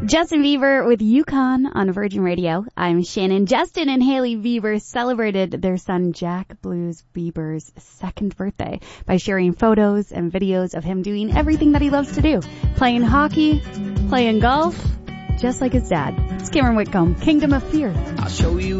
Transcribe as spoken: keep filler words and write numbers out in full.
Justin Bieber with Yukon on Virgin Radio. I'm Shannon. Justin and Hailey Bieber celebrated their son Jack Blues Bieber's second birthday by sharing photos and videos of him doing everything that he loves to do. Playing hockey, playing golf, just like his dad. It's Cameron Whitcomb, Kingdom of Fear. I'll show you